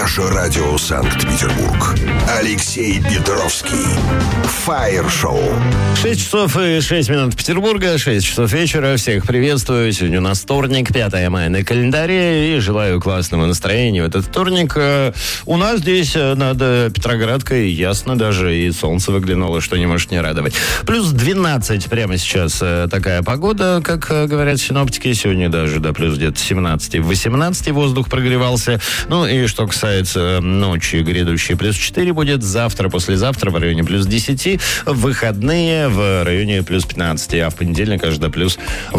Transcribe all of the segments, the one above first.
Наше радио Санкт-Петербург. Алексей Петровский. Фаер-шоу. 6 часов и 6 минут Петербурга, 6 часов вечера. Всех приветствую. Сегодня у нас вторник, 5 мая на календаре. И желаю классного настроения в этот вторник. У нас здесь над Петроградкой ясно даже, и солнце выглянуло, что не может не радовать. Плюс 12 прямо сейчас такая погода, как говорят синоптики. Сегодня даже до плюс где-то 17-18 воздух прогревался. Ну и что касается ночи грядущей, плюс 4 будет. Завтра, послезавтра в районе плюс 10. В выходные в районе плюс 15. А в понедельник аж до плюс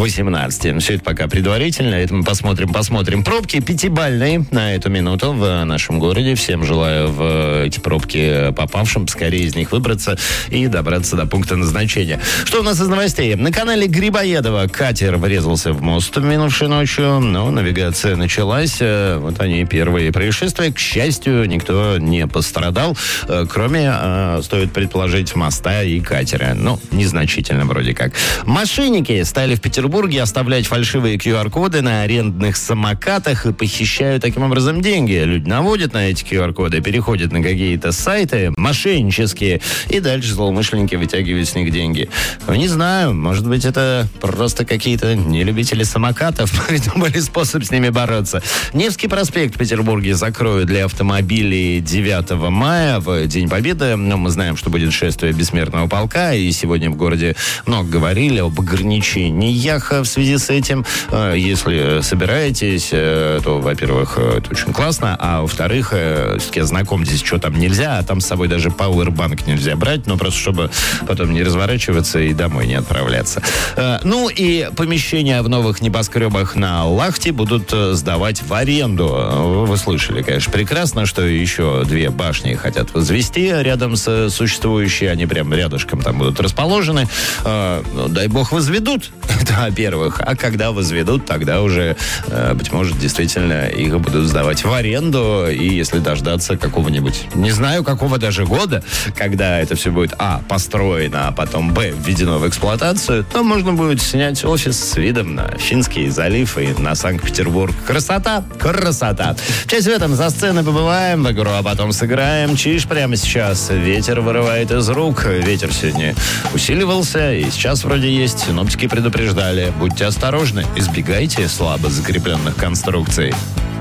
18. Все это пока предварительно. Это мы посмотрим. Пробки пятибалльные на эту минуту в нашем городе. Всем желаю в эти пробки попавшим скорее из них выбраться и добраться до пункта назначения. Что у нас из новостей? На канале Грибоедова катер врезался в мост минувшей ночью, но навигация началась. Вот они, первые происшествия. К счастью, никто не пострадал, кроме, стоит предположить, моста и катера. Ну, незначительно вроде как. Мошенники стали в Петербурге оставлять фальшивые QR-коды на арендных самокатах и похищают таким образом деньги. Люди наводят на эти QR-коды, переходят на какие-то сайты мошеннические, и дальше злоумышленники вытягивают с них деньги. Не знаю, может быть, это просто какие-то нелюбители самокатов придумали способ с ними бороться. Невский проспект в Петербурге закроют для автомобилей 9 мая, в День Победы. Но мы знаем, что будет шествие Бессмертного полка, и сегодня в городе много говорили об ограничениях в связи с этим. Если собираетесь, то, во-первых, это очень классно, а во-вторых, все-таки ознакомьтесь, что там нельзя, а там с собой даже пауэрбанк нельзя брать, но просто чтобы потом не разворачиваться и домой не отправляться. Ну и помещения в новых небоскребах на Лахте будут сдавать в аренду. Вы слышали, конечно, прекрасно, что еще 2 башни хотят возвести рядом с существующей, они прям рядышком там будут расположены. Дай бог возведут, это во-первых. А когда возведут, тогда уже, быть может, действительно их будут сдавать в аренду. И если дождаться какого-нибудь, не знаю, какого даже года, когда это все будет, построено, а потом, введено в эксплуатацию, то можно будет снять офис с видом на Финский залив и на Санкт-Петербург. Красота! Красота! Часть в этом за сценой побываем, в игру, а потом сыграем. Чиж прямо сейчас. Ветер вырывает из рук. Ветер сегодня усиливался, и сейчас вроде есть. Синоптики предупреждали. Будьте осторожны, избегайте слабо закрепленных конструкций.